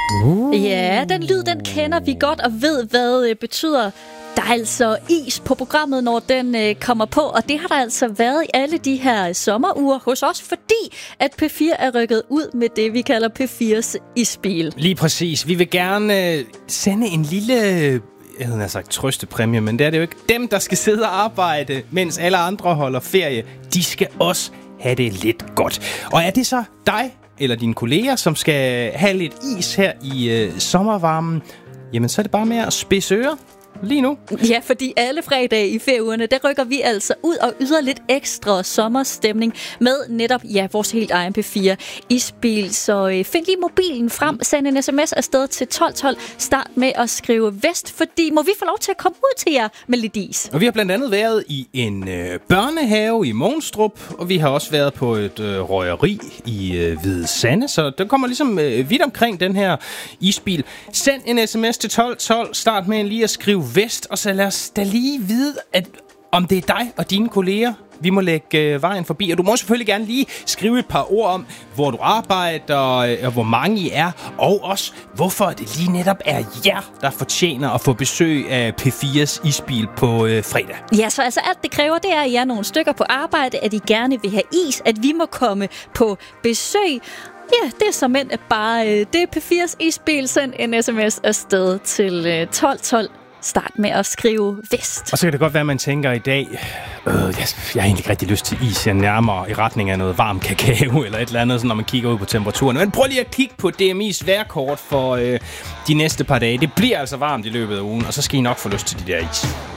Ja, den lyd, den kender vi godt og ved, hvad betyder. Der er altså is på programmet, når den kommer på, og det har der altså været i alle de her sommeruger hos os, fordi at P4 er rykket ud med det, vi kalder P4's isbil. Lige præcis. Vi vil gerne sende en lille, jeg havde sagt trøstepræmie, men det er det jo ikke. Dem, der skal sidde og arbejde, mens alle andre holder ferie, de skal også have det lidt godt. Og er det så dig eller dine kolleger, som skal have lidt is her i sommervarmen, jamen så er det bare med at spidse ører lige nu. Ja, fordi alle fredage i ferieugerne, der rykker vi altså ud og yder lidt ekstra sommerstemning med netop, ja, vores helt egen P4 isbil. Så find lige mobilen frem, send en sms afsted til 1212. Start med at skrive vest, fordi må vi få lov til at komme ud til jer med lidt is. Og vi har blandt andet været i en børnehave i Mogenstrup, og vi har også været på et røgeri i Hvide Sande, så den kommer ligesom vidt omkring den her isbil. Send en sms til 1212, start med lige at skrive vest, og så lad os da lige vide, at om det er dig og dine kolleger, vi må lægge vejen forbi. Og du må selvfølgelig gerne lige skrive et par ord om, hvor du arbejder, og hvor mange I er, og også hvorfor det lige netop er jer, der fortjener at få besøg af P4's isbil på fredag. Ja, så altså alt det kræver, det er, at I er nogle stykker på arbejde, at I gerne vil have is, at vi må komme på besøg. Ja, det er såmænd bare det er P4's isbil. Send en sms afsted til 1212. Start med at skrive vest. Og så kan det godt være, at man tænker i dag, jeg har egentlig ikke rigtig lyst til is. Jeg nærmer i retning af noget varm kakao eller et eller andet, så når man kigger ud på temperaturen. Men prøv lige at kigge på DMI's vejrkort for de næste par dage. Det bliver altså varmt i løbet af ugen, og så skal I nok få lyst til de der is.